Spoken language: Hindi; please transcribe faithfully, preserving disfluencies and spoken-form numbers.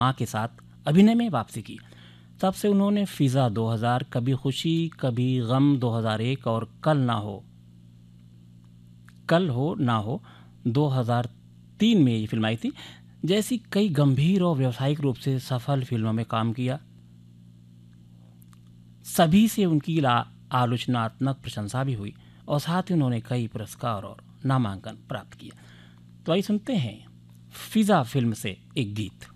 मां के साथ अभिनय में वापसी की। तब से उन्होंने फिजा दो हज़ार, कभी खुशी कभी गम दो हज़ार एक और कल ना हो कल हो ना हो दो हज़ार तीन में ये फिल्म आई थी, जैसी कई गंभीर और व्यावसायिक रूप से सफल फिल्मों में काम किया। सभी से उनकी ला- आलोचनात्मक प्रशंसा भी हुई और साथ ही उन्होंने कई पुरस्कार और नामांकन प्राप्त किया। तो आइए सुनते हैं फिजा फिल्म से एक गीत।